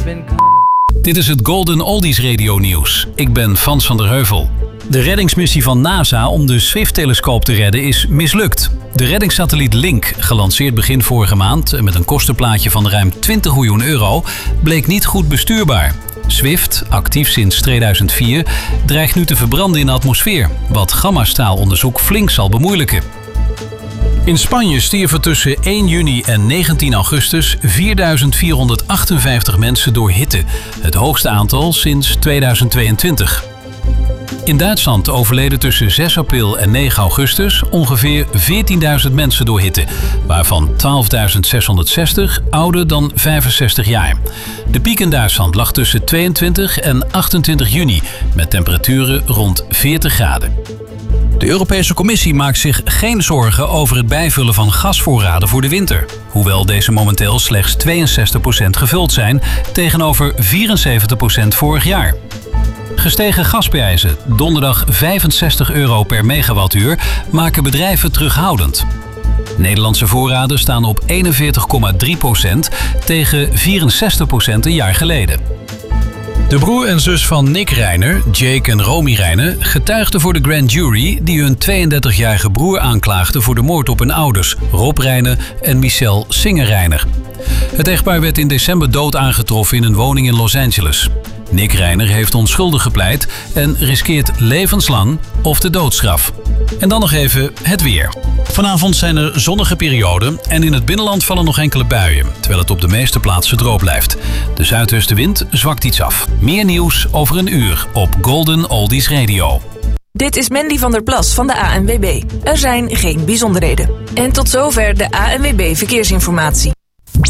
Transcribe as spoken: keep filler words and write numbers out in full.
Dit is het Golden Oldies Radio Nieuws. Ik ben Frans van der Heuvel. De reddingsmissie van NASA om de Swift-telescoop te redden is mislukt. De reddingssatelliet Link, gelanceerd begin vorige maand met een kostenplaatje van ruim twintig miljoen euro, bleek niet goed bestuurbaar. Swift, actief sinds tweeduizend vier, dreigt nu te verbranden in de atmosfeer, wat gammastraalonderzoek flink zal bemoeilijken. In Spanje stierven tussen één juni en negentien augustus vierduizend vierhonderdachtenvijftig mensen door hitte, het hoogste aantal sinds tweeduizend tweeëntwintig. In Duitsland overleden tussen zes april en negen augustus ongeveer veertienduizend mensen door hitte, waarvan twaalfduizend zeshonderdzestig ouder dan vijfenzestig jaar. De piek in Duitsland lag tussen tweeëntwintig en achtentwintig juni, met temperaturen rond veertig graden. De Europese Commissie maakt zich geen zorgen over het bijvullen van gasvoorraden voor de winter. Hoewel deze momenteel slechts tweeënzestig procent gevuld zijn, tegenover vierenzeventig procent vorig jaar. Gestegen gasprijzen, donderdag vijfenzestig euro per megawattuur, maken bedrijven terughoudend. Nederlandse voorraden staan op eenenveertig komma drie procent tegen vierenzestig procent een jaar geleden. De broer en zus van Nick Reiner, Jake en Romy Reiner, getuigden voor de grand jury die hun tweeëndertigjarige broer aanklaagde voor de moord op hun ouders, Rob Reiner en Michelle Singer Reiner. Het echtpaar werd in december dood aangetroffen in een woning in Los Angeles. Nick Reiner heeft onschuldig gepleit en riskeert levenslang of de doodstraf. En dan nog even het weer. Vanavond zijn er zonnige perioden en in het binnenland vallen nog enkele buien, terwijl het op de meeste plaatsen droog blijft. De zuidwestenwind zwakt iets af. Meer nieuws over een uur op Golden Oldies Radio. Dit is Mandy van der Plas van de A N W B. Er zijn geen bijzonderheden. En tot zover de A N W B Verkeersinformatie.